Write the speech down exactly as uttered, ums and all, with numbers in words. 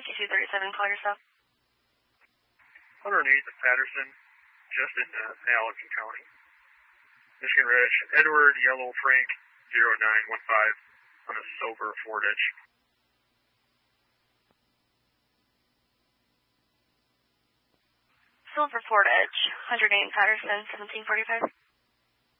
fifty-two thirty-seven, call yourself. one oh eight to Patterson, just in uh, Allerton County. Michigan Ridge, Edward Yellow Frank zero nine one five on a silver Ford Edge. Silver Ford Edge, one oh eight Patterson, seventeen forty-five.